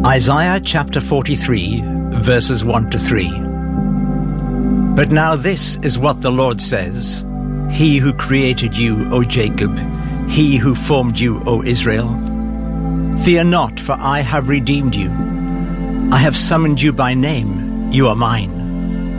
Isaiah chapter 43, verses 1 to 3. But now this is what the Lord says, He who created you, O Jacob, He who formed you, O Israel. Fear not, for I have redeemed you. I have summoned you by name, you are mine.